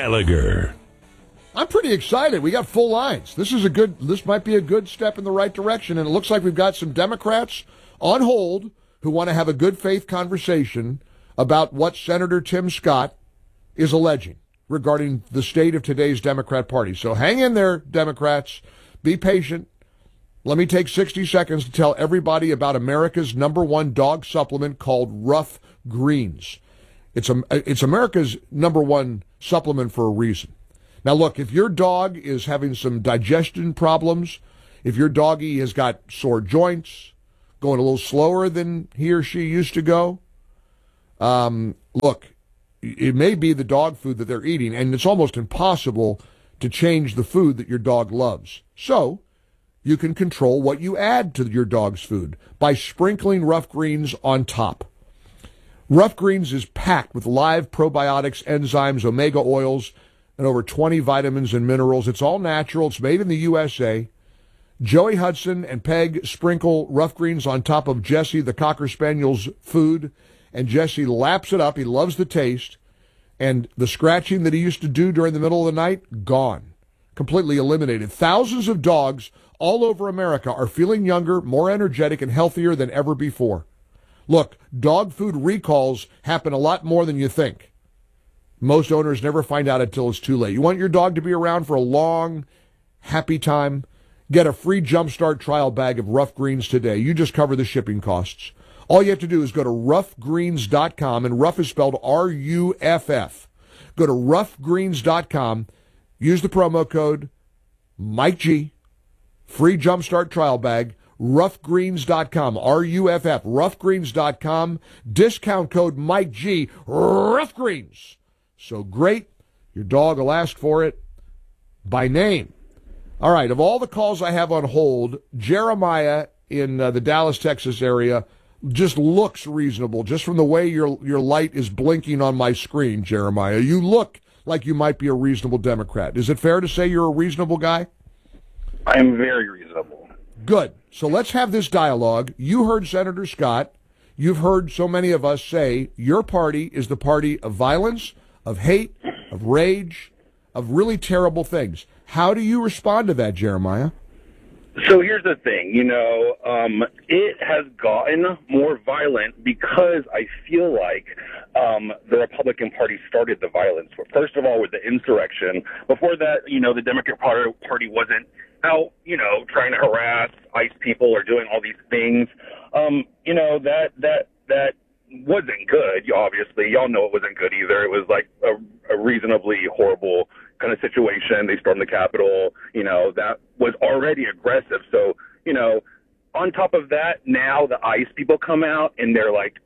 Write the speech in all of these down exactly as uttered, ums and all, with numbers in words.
Gallagher. I'm pretty excited. We got full lines. This is a good. This might be a good step in the right direction, and it looks like we've got some Democrats on hold who want to have a good faith conversation about what Senator Tim Scott is alleging regarding the state of today's Democrat Party. So hang in there, Democrats. Be patient. Let me take sixty seconds to tell everybody about America's number one dog supplement called Rough Greens. It's a, it's America's number one supplement for a reason. Now, look, if your dog is having some digestion problems, if your doggy has got sore joints, going a little slower than he or she used to go, um, look, it may be the dog food that they're eating, and it's almost impossible to change the food that your dog loves. So you can control what you add to your dog's food by sprinkling Rough Greens on top. Rough Greens is packed with live probiotics, enzymes, omega oils, and over twenty vitamins and minerals. It's all natural. It's made in the U S A. Joey Hudson and Peg sprinkle Rough Greens on top of Jesse, the Cocker Spaniel's food, and Jesse laps it up. He loves the taste. And the scratching that he used to do during the middle of the night, gone. Completely eliminated. Thousands of dogs all over America are feeling younger, more energetic, and healthier than ever before. Look, dog food recalls happen a lot more than you think. Most owners never find out until it's too late. You want your dog to be around for a long, happy time? Get a free Jumpstart trial bag of Rough Greens today. You just cover the shipping costs. All you have to do is go to rough greens dot com, and Rough is spelled R U F F. Go to rough greens dot com, use the promo code Mike G, free Jumpstart trial bag, rough greens dot com, R U F F, rough greens dot com, discount code Mike G, Rough Greens. So great, your dog will ask for it by name. All right, of all the calls I have on hold, Jeremiah in uh, the Dallas, Texas area just looks reasonable, just from the way your your light is blinking on my screen, Jeremiah. You look like you might be a reasonable Democrat. Is it fair to say you're a reasonable guy? I am very reasonable. Good. So let's have this dialogue. You heard Senator Scott. You've heard so many of us say your party is the party of violence, of hate, of rage, of really terrible things. How do you respond to that, Jeremiah? So here's the thing, you know, um, it has gotten more violent because I feel like um, the Republican Party started the violence. First of all, with the insurrection. Before that, you know, the Democrat Party wasn't out, you know, trying to harass ICE people or doing all these things. Um, you know, that that that wasn't good, obviously. Y'all know it wasn't good either. It was like a, a reasonably horrible kind of situation. They stormed the Capitol, you know, that was already aggressive. So, you know, on top of that, now the ICE people come out and they're like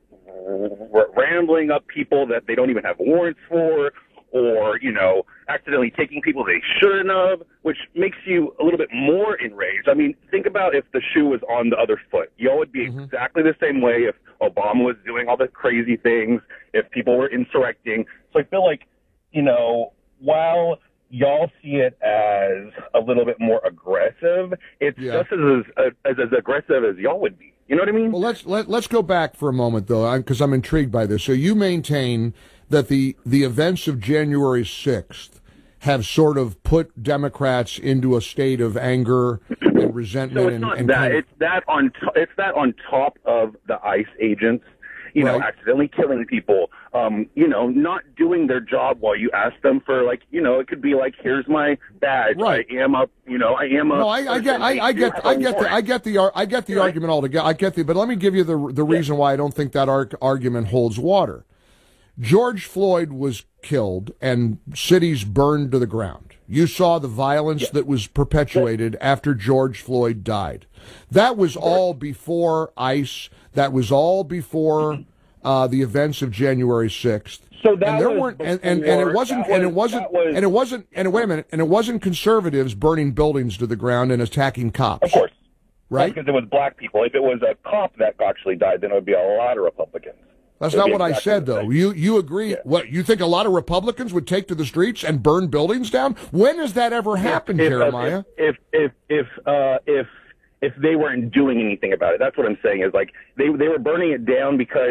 r- rambling up people that they don't even have warrants for, or, you know, accidentally taking people they shouldn't have, which makes you a little bit more enraged. I mean, think about if the shoe was on the other foot. Y'all would be mm-hmm. exactly the same way if Obama was doing all the crazy things, if people were insurrecting. So I feel like, you know, while y'all see it as a little bit more aggressive, it's yeah. just as, as as as aggressive as y'all would be. You know what I mean? Well, let's let, let's go back for a moment, though, because I'm intrigued by this. So you maintain that the the events of January sixth have sort of put Democrats into a state of anger and resentment. So it's and, not and that. kind of... It's that on to- it's that on top of the ICE agents, you know, right. accidentally killing people, um, you know, not doing their job while you ask them for, like, you know, it could be like, here's my badge. Right. I am a, you know, I am a. No, I, I get, I, I get, I get the, I get the, I get the right. argument altogether. I get the, but let me give you the the reason yeah. why I don't think that ar- argument holds water. George Floyd was killed and cities burned to the ground. You saw the violence yeah. that was perpetuated yeah. after George Floyd died. That was all before ICE. That was all before uh, the events of January sixth. So that and there was weren't, and, and, and it wasn't, was, and it wasn't, was, and it wasn't, and wait a minute, and it wasn't conservatives burning buildings to the ground and attacking cops. Of course, right? Because it was black people. If it was a cop that actually died, then it would be a lot of Republicans. That's not what I said, though. You you agree? Yeah. What, you think a lot of Republicans would take to the streets and burn buildings down? When has that ever happened, if, Jeremiah? If if if if, uh, if if they weren't doing anything about it, that's what I'm saying. Is like they they were burning it down because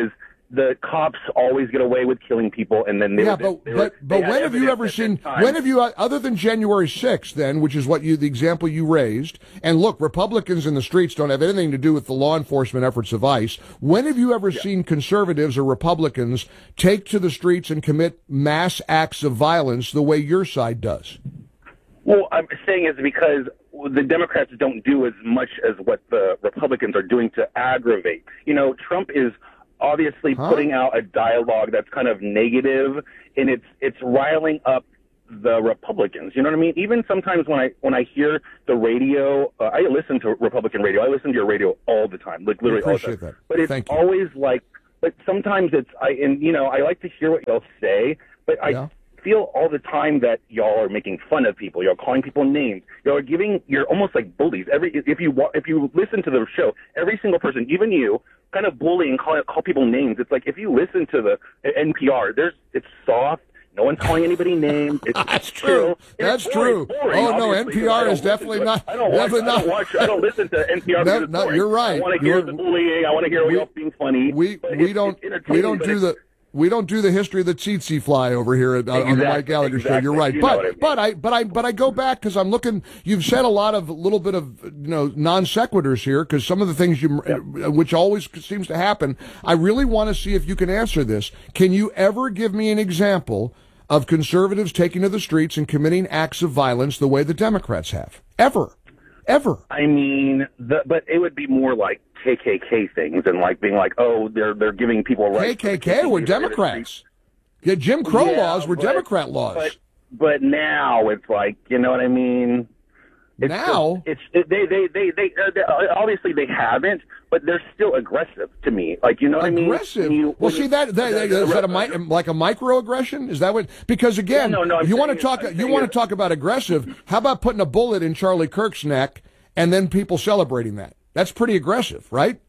the cops always get away with killing people, and then they yeah, were, but they but, were, but when have you ever at seen? that time. When have you, other than January sixth, then, which is what you the example you raised? And look, Republicans in the streets don't have anything to do with the law enforcement efforts of ICE. When have you ever yeah. seen conservatives or Republicans take to the streets and commit mass acts of violence the way your side does? Well, I'm saying is because the Democrats don't do as much as what the Republicans are doing to aggravate. You know, Trump is obviously huh? putting out a dialogue that's kind of negative, and it's it's riling up the Republicans. You know what I mean? Even sometimes when I when I hear the radio, uh, I listen to Republican radio. I listen to your radio all the time, like literally all the time. That. But it's Thank you. always like, but sometimes it's I and you know I like to hear what y'all say, but I. Yeah. feel all the time that y'all are making fun of people. Y'all calling people names. Y'all are giving. You're almost like bullies. Every if you if you listen to the show, every single person, even you, kind of bully and call call people names. It's like if you listen to the N P R, there's it's soft. No one's calling anybody names. It's That's true. That's boring, true. Boring, oh no, N P R is definitely not. I don't watch. I don't watch. I don't listen to N P R. No, no, you're right. I want to hear the bullying. I want to hear we, y'all being funny. We we don't we don't do the. We don't do the history of the tsetse fly over here at, exactly, on the Mike Gallagher exactly. show. You're right, you but I mean. but I but I but I go back because I'm looking. You've said a lot of little bit of you know non sequiturs here because some of the things you yep. which always seems to happen. I really want to see if you can answer this. Can you ever give me an example of conservatives taking to the streets and committing acts of violence the way the Democrats have? Ever, ever? I mean, the, but it would be more like K K K things and like being like, oh, they're they're giving people rights. K K K were Democrats. Yeah, Jim Crow yeah, laws were but, Democrat laws. But, but now it's like, you know what I mean? It's now just, it's it, they they they they, uh, they uh, obviously they haven't, but they're still aggressive to me. Like you know what aggressive. I mean? You, well, see that, that, that is that a like a microaggression? Is that what? Because again, yeah, no, no, you want to talk I'm you want to talk about aggressive. How about putting a bullet in Charlie Kirk's neck and then people celebrating that? That's pretty aggressive, right?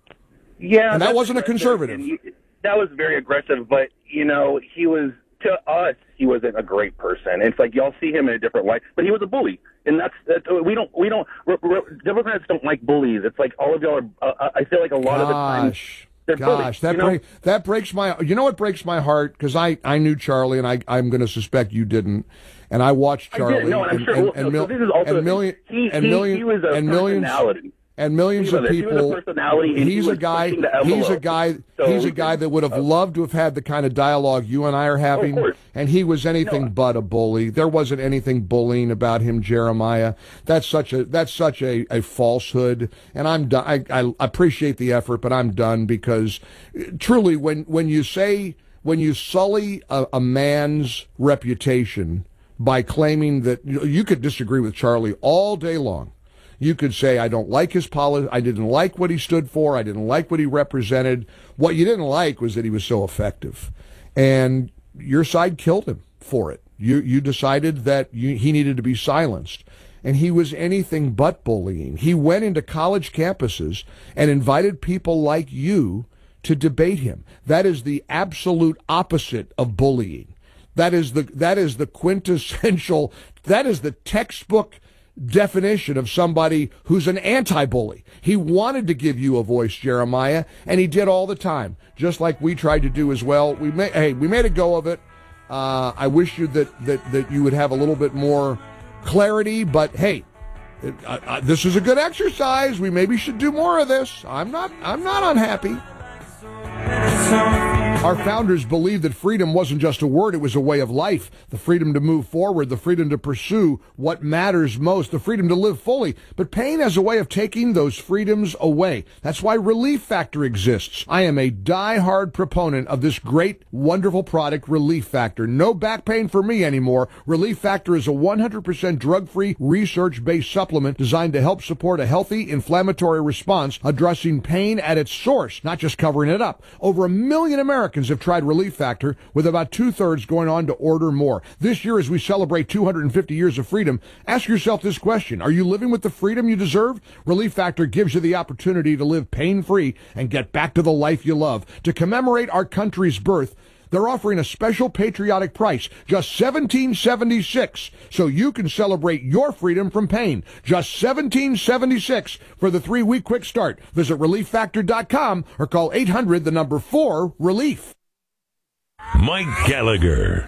Yeah, and that wasn't a conservative. He, that was very aggressive, but you know, he was to us. He wasn't a great person. It's like y'all see him in a different light, but he was a bully, and that's, that's we don't we don't re, re, Democrats don't like bullies. It's like all of y'all are. Uh, I feel like a lot Gosh. of the time. They're Gosh, bullies, that you know? break, that breaks my. You know what breaks my heart? Because I, I knew Charlie, and I I'm going to suspect you didn't. And I watched Charlie. I did. No, and I'm and, sure. And, well, and, so mil- this is also and million he, and he, million he was a and millions. personality. And millions of He was people. a personality, and he's he a guy. He's a guy. So, he's a guy that would have uh, loved to have had the kind of dialogue you and I are having. Oh, and he was anything no. but a bully. There wasn't anything bullying about him, Jeremiah. That's such a that's such a, a falsehood. And I'm done. I, I appreciate the effort, but I'm done because truly, when when you say when you sully a, a man's reputation by claiming that you, you could disagree with Charlie all day long. You could say, I don't like his policy. I didn't like what he stood for. I didn't like what he represented. What you didn't like was that he was so effective. And your side killed him for it. You you decided that you, he needed to be silenced. And he was anything but bullying. He went into college campuses and invited people like you to debate him. That is the absolute opposite of bullying. That is the that is the quintessential, that is the textbook definition of somebody who's an anti-bully. He wanted to give you a voice, Jeremiah, and he did all the time, just like we tried to do as well. We made, hey, we made a go of it. Uh, I wish you that, that, that you would have a little bit more clarity, but hey, it, uh, uh, this is a good exercise. We maybe should do more of this. I'm not, I'm not unhappy. Our founders believed that freedom wasn't just a word, it was a way of life. The freedom to move forward, the freedom to pursue what matters most, the freedom to live fully. But pain has a way of taking those freedoms away. That's why Relief Factor exists. I am a die-hard proponent of this great, wonderful product, Relief Factor. No back pain for me anymore. Relief Factor is a one hundred percent drug-free, research-based supplement designed to help support a healthy inflammatory response, addressing pain at its source, not just covering it up. Over a million Americans have tried Relief Factor, with about two-thirds going on to order more. This year, as we celebrate two hundred fifty years of freedom, ask yourself this question. Are you living with the freedom you deserve? Relief Factor gives you the opportunity to live pain-free and get back to the life you love. To commemorate our country's birth, they're offering a special patriotic price, just seventeen seventy-six, so you can celebrate your freedom from pain. Just seventeen seventy-six for the three-week quick start. Visit relief factor dot com or call eight hundred, the number four, relief. Mike Gallagher.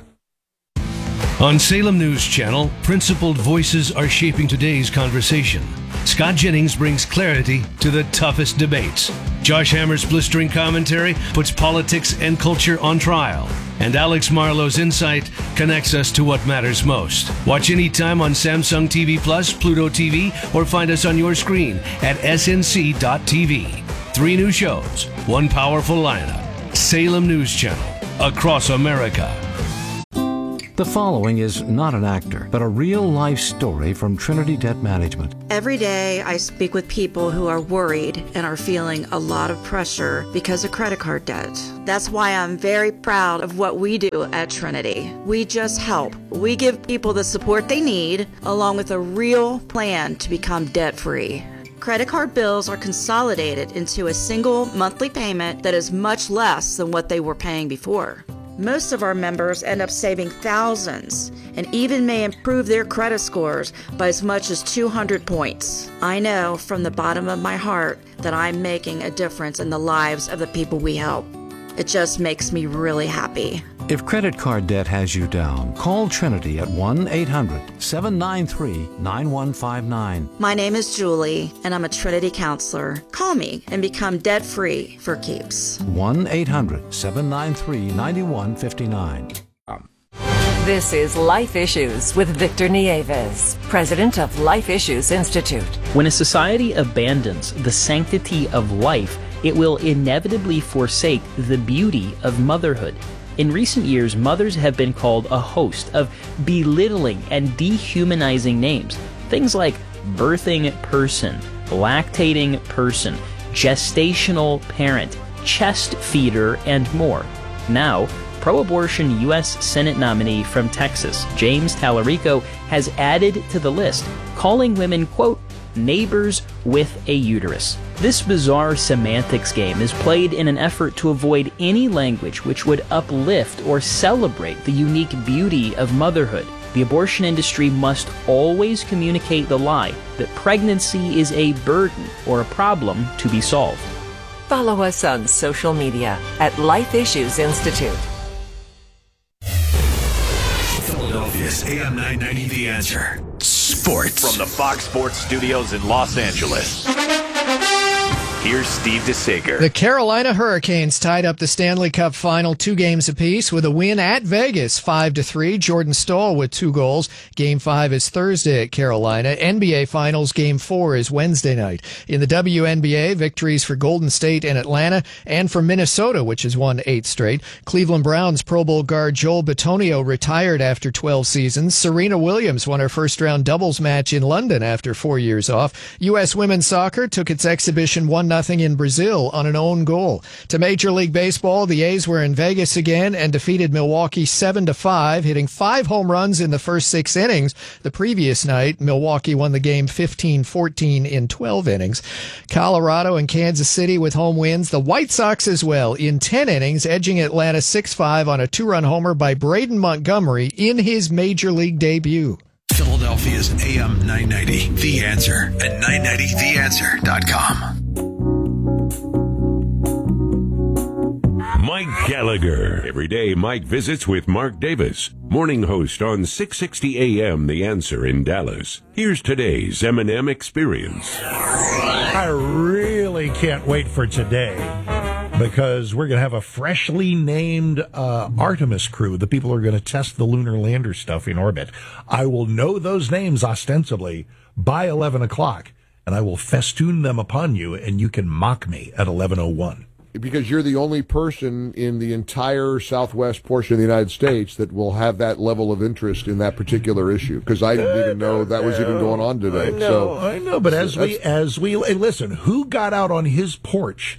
On Salem News Channel, principled voices are shaping today's conversation. Scott Jennings brings clarity to the toughest debates. Josh Hammer's blistering commentary puts politics and culture on trial. And Alex Marlowe's insight connects us to what matters most. Watch anytime on Samsung T V Plus, Pluto T V, or find us on your screen at S N C dot T V. Three new shows, one powerful lineup. Salem News Channel, across America. The following is not an actor, but a real-life story from Trinity Debt Management. Every day I speak with people who are worried and are feeling a lot of pressure because of credit card debt. That's why I'm very proud of what we do at Trinity. We just help. We give people the support they need, along with a real plan to become debt-free. Credit card bills are consolidated into a single monthly payment that is much less than what they were paying before. Most of our members end up saving thousands and even may improve their credit scores by as much as two hundred points. I know from the bottom of my heart that I'm making a difference in the lives of the people we help. It just makes me really happy. If credit card debt has you down, call Trinity at one eight hundred, seven nine three, nine one five nine. My name is Julie, and I'm a Trinity counselor. Call me and become debt-free for keeps. one eight hundred, seven nine three, nine one five nine. This is Life Issues with Victor Nieves, president of Life Issues Institute. When a society abandons the sanctity of life, it will inevitably forsake the beauty of motherhood. In recent years, mothers have been called a host of belittling and dehumanizing names. Things like birthing person, lactating person, gestational parent, chest feeder, and more. Now, pro-abortion U S Senate nominee from Texas, James Talarico, has added to the list, calling women, quote, neighbors with a uterus. This bizarre semantics game is played in an effort to avoid any language which would uplift or celebrate the unique beauty of motherhood. The abortion industry must always communicate the lie that pregnancy is a burden or a problem to be solved. Follow us on social media at Life Issues Institute. Philadelphia's A M nine ninety The Answer. Sports. From the Fox Sports Studios in Los Angeles, here's Steve DeSager. The Carolina Hurricanes tied up the Stanley Cup final two games apiece with a win at Vegas, five to three. Jordan Staal with two goals. Game five is Thursday at Carolina. N B A Finals Game four is Wednesday night. In the W N B A, victories for Golden State and Atlanta, and for Minnesota, which has won eight straight. Cleveland Browns Pro Bowl guard Joel Bitonio retired after twelve seasons. Serena Williams won her first-round doubles match in London after four years off. U S Women's Soccer took its exhibition one nothing in Brazil on an own goal. To Major League Baseball, the A's were in Vegas again and defeated Milwaukee seven to five, hitting five home runs in the first six innings. The previous night, Milwaukee won the game fifteen fourteen in twelve innings. Colorado and Kansas City with home wins. The White Sox as well in ten innings, edging Atlanta six five on a two-run homer by Braden Montgomery in his Major League debut. Philadelphia's A M nine ninety The Answer at nine ninety the answer dot com. Mike Gallagher. Every day, Mike visits with Mark Davis, morning host on six sixty A M The Answer in Dallas. Here's today's M and M Experience. I really can't wait for today, because we're going to have a freshly named uh, Artemis crew, the people who are going to test the lunar lander stuff in orbit. I will know those names ostensibly by eleven o'clock, and I will festoon them upon you, and you can mock me at eleven oh one. Because you're the only person in the entire southwest portion of the United States that will have that level of interest in that particular issue. Because I didn't even know that was even going on today. I know, so, I know. But as so we, as we, hey, listen, who got out on his porch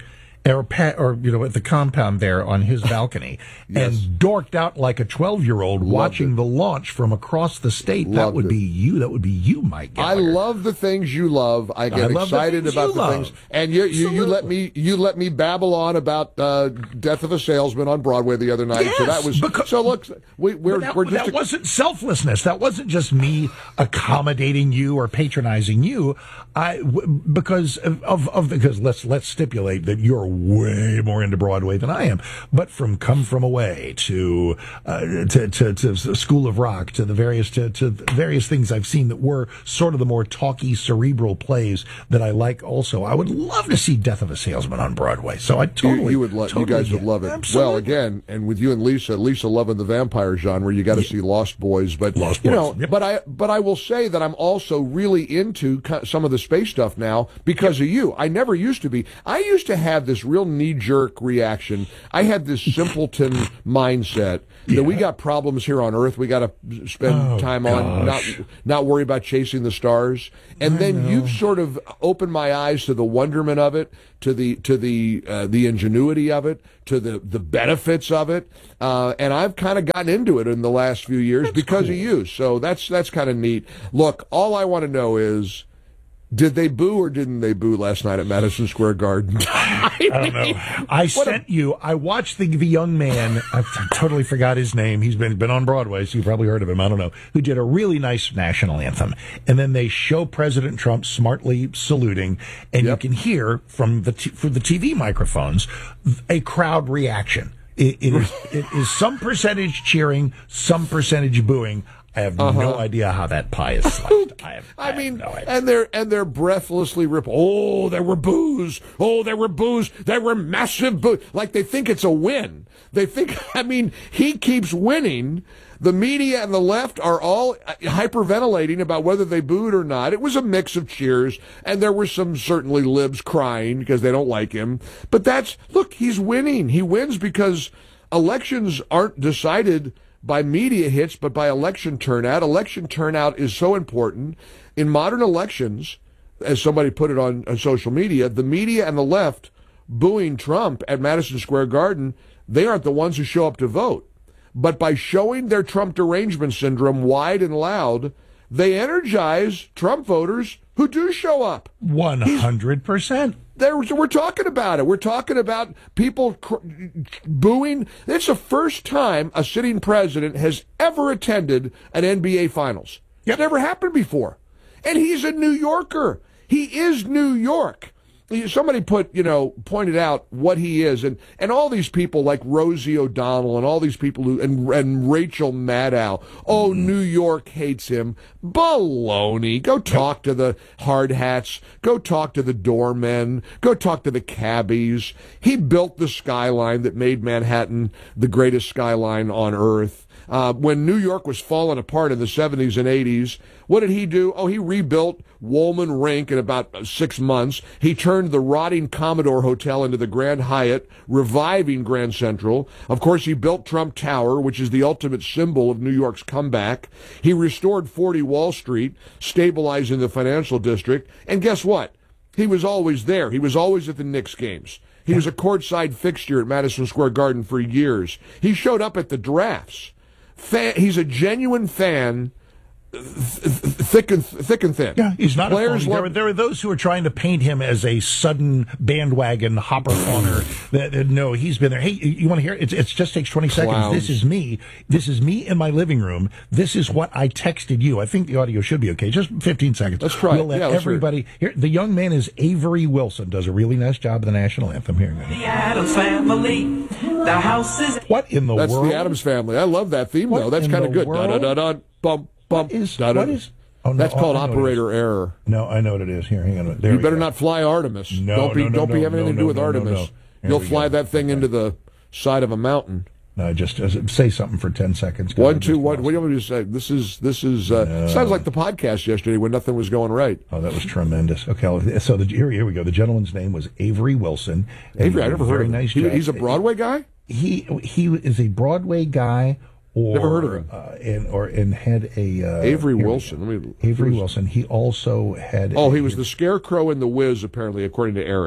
or, pa- or you know, at the compound there on his balcony, yes. and dorked out like a twelve-year-old watching it. the launch from across the state. Loved that would it. be you. That would be you, Mike Gallagher. I love the things you love. I get I excited the about the love. things, and you, you, you let me you let me babble on about uh, Death of a Salesman on Broadway the other night. Yes, so that was because, so. Look, we, we're that, we're just that a, wasn't selflessness. That wasn't just me accommodating you or patronizing you. I w- because of, of of because let's let's stipulate that you're way more into Broadway than I am. But from Come From Away to uh, to, to to School of Rock to the various to, to various things I've seen that were sort of the more talky, cerebral plays that I like. Also, I would love to see Death of a Salesman on Broadway. So I totally you, you would lo- totally you guys get, would love it. Absolutely. Well, again, and with you and Lisa, Lisa loving the vampire genre, you got to yeah. see Lost Boys. But Lost you Boys. know, Yep. but I but I will say that I'm also really into some of the space stuff now because yep. of you. I never used to be. I used to have this real knee-jerk reaction. I had this simpleton mindset yeah. that we got problems here on Earth. We got to spend oh, time gosh. on not not worry about chasing the stars. And I then know. you've sort of opened my eyes to the wonderment of it, to the to the uh, the ingenuity of it, to the the benefits of it, uh, and I've kind of gotten into it in the last few years that's because cool. of you. So that's that's kind of neat. Look, all I want to know is, did they boo or didn't they boo last night at Madison Square Garden? I don't know. I sent a, you. I watched the the young man. I totally forgot his name. He's been been on Broadway, so you've probably heard of him. I don't know. Who did a really nice national anthem, and then they show President Trump smartly saluting, and yep. you can hear from the t- from the T V microphones a crowd reaction. It, it is it is some percentage cheering, some percentage booing. I have uh-huh. no idea how that pie is sliced. I, have, I, I mean, have no idea. and they're and they're breathlessly rip. Oh, there were boos. Oh, there were boos. There were massive boos. Like they think it's a win. They think. I mean, he keeps winning. The media and the left are all hyperventilating about whether they booed or not. It was a mix of cheers, and there were some certainly libs crying because they don't like him. But that's look. He's winning. He wins because elections aren't decided by media hits, but by election turnout. Election turnout is so important. In modern elections, as somebody put it on, on social media, the media and the left booing Trump at Madison Square Garden, they aren't the ones who show up to vote. But by showing their Trump derangement syndrome wide and loud, they energize Trump voters who do show up. one hundred percent. There, we're talking about it. We're talking about people cr- booing. It's the first time a sitting president has ever attended an N B A Finals. Yep. It's never happened before. And he's a New Yorker. He is New York. Somebody put, you know, pointed out what he is, and, and all these people like Rosie O'Donnell and all these people who, and, and Rachel Maddow. Oh, mm. New York hates him. Baloney. Go talk to the hard hats. Go talk to the doormen. Go talk to the cabbies. He built the skyline that made Manhattan the greatest skyline on earth. Uh, when New York was falling apart in the seventies and eighties, what did he do? Oh, he rebuilt Woolman Rink in about six months. He turned the rotting Commodore Hotel into the Grand Hyatt, reviving Grand Central. Of course, he built Trump Tower, which is the ultimate symbol of New York's comeback. He restored forty Wall Street, stabilizing the financial district. And guess what? He was always there. He was always at the Knicks games. He was a courtside fixture at Madison Square Garden for years. He showed up at the drafts. Fan, he's a genuine fan, th- th- thick and th- thick and thin. Yeah, he's not Players a phony. There, there are those who are trying to paint him as a sudden bandwagon hopper phoner. that, that no, he's been there. Hey, you want to hear it? It's, it's just takes twenty Clowns. seconds. This is me. This is me in my living room. This is what I texted you. I think the audio should be okay. Just fifteen seconds. Let's try we'll it. let Yeah, let's everybody hear. The young man is Avery Wilson. Does a really nice job of the national anthem here. The Addams Family. The house is. What in the That's world? That's the Addams Family. I love that theme, what though. That's kind of good. World? Da da da da. Bump bump. What is? Da, da. What is? Oh, no, That's oh, called I know operator error. No, I know what it is. Here, hang on. There you we better go. not fly Artemis. No, don't be no, no, don't no, be having no, anything to no, do with no, no, Artemis. no, no. You'll we fly go. that thing okay. into the side of a mountain. No, just uh, say something for ten seconds. One, two, one. What do you want me to say? This is this is uh, no. sounds like the podcast yesterday when nothing was going right. Oh, that was tremendous. Okay, so the, here, here we go. The gentleman's name was Avery Wilson. Avery, I never heard of him. Nice he, he's a Broadway guy. He he is a Broadway guy. Or, Never heard of him. Uh, and or and had a uh, Avery Wilson. Let me, Avery was, Wilson. He also had. Oh, a, he was the Scarecrow in The Wiz, apparently, according to Eric.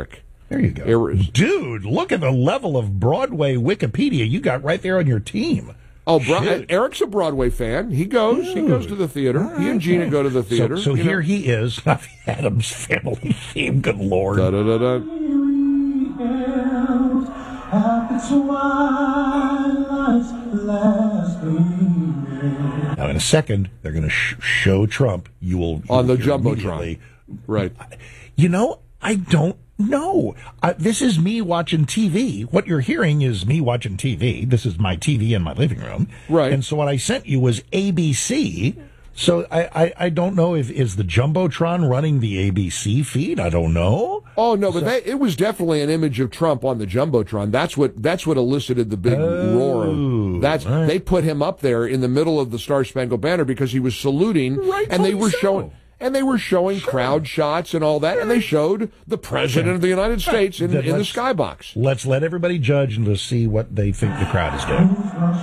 There you go. Eras. Dude, look at the level of Broadway Wikipedia you got right there on your team. Oh, Bro- Eric's a Broadway fan. He goes. Dude. He goes to the theater. Right, he and Gina okay. go to the theater. So, so here know. he is. Not the Addams Family theme. Good Lord. Da, da, da, da. Now, in a second, they're going to sh- show Trump. You will on the Jumbotron. Right. You know, I don't know. Uh, this is me watching T V. What you're hearing is me watching T V. This is my T V in my living room. Right. And so what I sent you was A B C. So I, I, I don't know if is the Jumbotron running the A B C feed. I don't know. Oh no, but so, they, it was definitely an image of Trump on the Jumbotron. That's what that's what elicited the big oh, roar. That's right. They put him up there in the middle of the Star Spangled Banner because he was saluting, right, and they were so. showing. And they were showing sure. crowd shots and all that, sure. and they showed the President of the United States in, in the skybox. Let's let everybody judge and let's see what they think the crowd is doing.